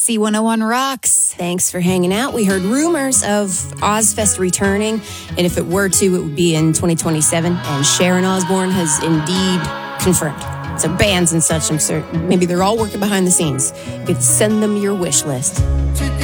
C101 rocks. Thanks for hanging out. We heard rumors of Ozfest returning, and if it were to, it would be in 2027, and Sharon Osbourne has indeed confirmed. So bands and such, I'm certain, maybe they're all working behind the scenes. You could send them your wish list.